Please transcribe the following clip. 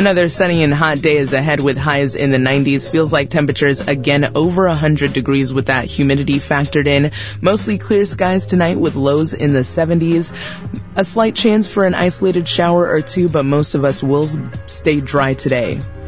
Another sunny and hot day is ahead with highs in the 90s. Feels like temperatures again over 100 degrees with that humidity factored in. Mostly clear skies tonight with lows in the 70s. A slight chance for an isolated shower or two, but most of us will stay dry today.